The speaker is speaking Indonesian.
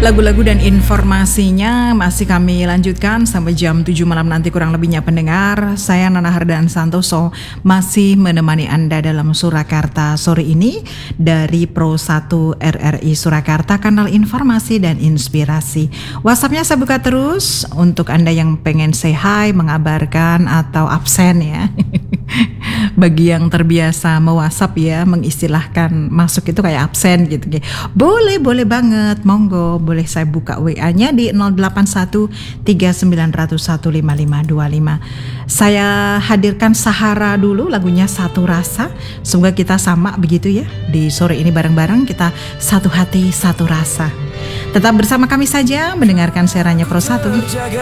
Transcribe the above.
Lagu-lagu dan informasinya masih kami lanjutkan sampai jam 7 malam nanti kurang lebihnya pendengar. Saya Nana Hardan Santoso masih menemani Anda dalam Surakarta sore ini dari Pro 1 RRI Surakarta, kanal informasi dan inspirasi. WhatsApp-nya saya buka terus untuk Anda yang pengen say hi, mengabarkan atau absen ya. Bagi yang terbiasa me-WhatsApp ya, mengistilahkan masuk itu kayak absen gitu. Boleh banget, monggo. Boleh saya buka WA-nya di 081 3901 5525. Saya hadirkan Sahara dulu, lagunya Satu Rasa. Semoga kita sama begitu ya. Di sore ini bareng-bareng kita satu hati, satu rasa. Tetap bersama kami saja mendengarkan siarannya Pro 1.